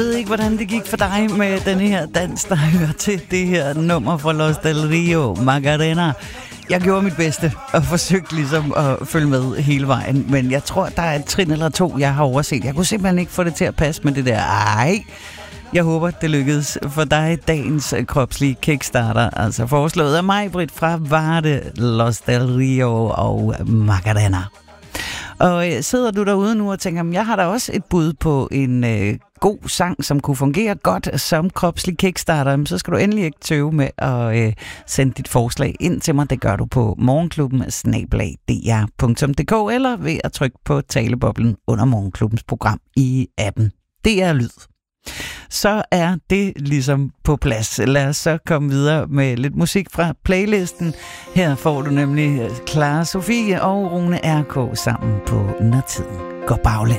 Jeg ved ikke, hvordan det gik for dig med den her dans, der hører til det her nummer fra Los del Rio, Macarena. Jeg gjorde mit bedste og forsøgte ligesom at følge med hele vejen, men jeg tror, der er et trin eller to, jeg har overset. Jeg kunne simpelthen ikke få det til at passe med det der. Jeg håber, det lykkedes for dig, dagens kropslige kickstarter, altså foreslået af mig, Britt fra Varde, Los del Rio og Macarena. Og sidder du derude nu og tænker, jeg har da også et bud på en god sang, som kunne fungere godt som kropslig kickstarter, så skal du endelig ikke tøve med at sende dit forslag ind til mig. Det gør du på morgenklubben@dr.dk eller ved at trykke på taleboblen under Morgenklubbens program i appen. Det er lyd. Så er det ligesom på plads. Lad os så komme videre med lidt musik fra playlisten. Her får du nemlig Clara Sofie og Rune R.K. sammen på Når tiden går baglæns.